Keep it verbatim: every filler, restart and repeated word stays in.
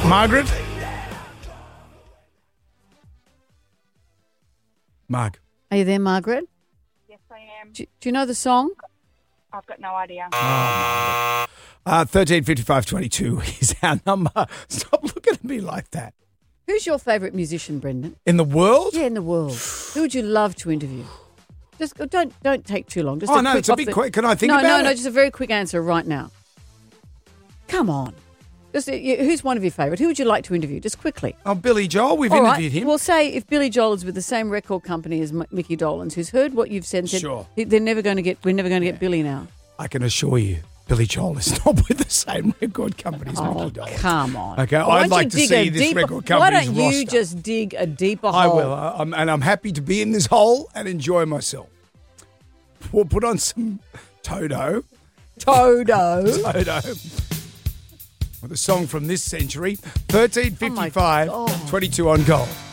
Margaret? Marg. Are you there, Margaret? Yes, I am. Do, do you know the song? I've got no idea. Uh, thirteen fifty-five twenty-two is our number. Stop looking at me like that. Who's your favourite musician, Brendan? In the world? Yeah, in the world. Who would you love to interview? Just don't don't take too long. Just Oh, a no, quick it's a off big the- quick. Can I think no, about no, it? No, just a very quick answer right now. Come on. Just, uh, you- who's one of your favourite? Who would you like to interview? Just quickly. Oh, Billy Joel. We've All right. interviewed him. Well, say if Billy Joel is with the same record company as M- Mickey Dolenz, who's heard what you've said and said, Sure. they're never going to get, we're never going to get Billy now. I can assure you, Billy Joel is not with the same record company as Oh, Mickey Dolenz. come on. Okay, Why I'd don't like you to dig see a this deeper- record Why company's don't you roster. just dig a deeper I hole? will, uh, I'm, and I'm happy to be in this hole and enjoy myself. We'll put on some Toto. Toto. Toto. With a song from this century, thirteen fifty-five, Oh my God. twenty-two on goal.